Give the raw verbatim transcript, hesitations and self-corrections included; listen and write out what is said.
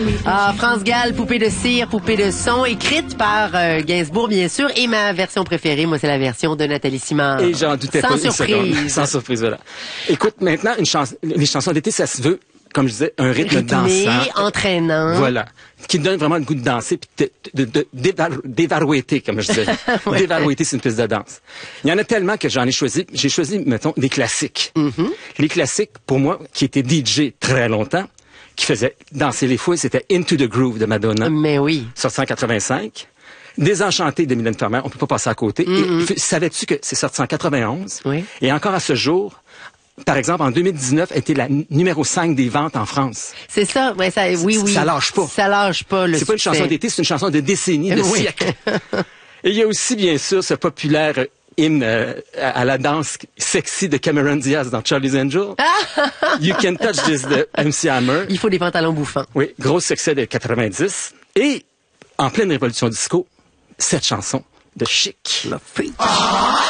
Ah, France Gall, Poupée de cire, Poupée de son, écrite par euh, Gainsbourg, bien sûr. Et ma version préférée, moi, c'est la version de Nathalie Simard. Et j'en doutais Sans pas une surprise. seconde. Sans surprise, voilà. Écoute, maintenant, une chans les chansons d'été, ça se veut, comme je disais, un rythme Rythmé, dansant. entraînant. Voilà. Qui donne vraiment le goût de danser, puis de, de, de, d'évalu d'évaluer, comme je disais. Ouais. D'évaluer, c'est une piste de danse. Il y en a tellement que j'en ai choisi. J'ai choisi, mettons, des classiques. Mm-hmm. Les classiques, pour moi, qui étaient D J très longtemps, qui faisaient danser les foules, c'était Into the Groove de Madonna. Mais oui. Sorti en quatre-vingt-cinq. Désenchanté de Mylène Farmer, on peut pas passer à côté. Mm-hmm. Et savais-tu que c'est sorti en quatre-vingt-onze? Oui. Et encore à ce jour, par exemple, en deux mille dix-neuf, était la n- numéro cinq des ventes en France. C'est ça, ouais, ça, oui, oui. Ça lâche pas. Ça lâche pas, le C'est pas une chanson succès. d'été, c'est une chanson de décennie, de Oui. siècle. Et il y a aussi, bien sûr, ce populaire euh, hymne euh, à, à la danse sexy de Cameron Diaz dans Charlie's Angel. You Can Touch This de M C Hammer. Il faut des pantalons bouffants. Oui, gros succès de quatre-vingt-dix. Et, en pleine révolution disco, cette chanson de Chic. La fille.